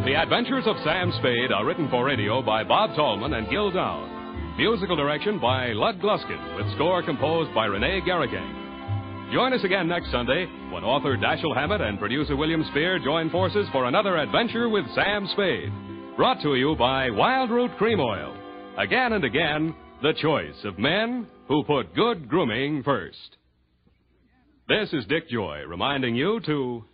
The Adventures of Sam Spade are written for radio by Bob Tallman and Gil Doud. Musical direction by Lud Gluskin, with score composed by Rene Garrigang. Join us again next Sunday when author Dashiell Hammett and producer William Spear join forces for another adventure with Sam Spade. Brought to you by Wild Root Cream Oil. Again and again, the choice of men who put good grooming first. This is Dick Joy reminding you to